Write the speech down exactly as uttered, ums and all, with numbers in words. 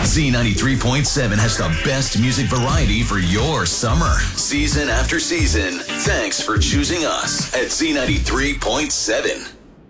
Z ninety-three point seven has the best music variety for your summer. Season after season. Thanks for choosing us at Z ninety-three point seven.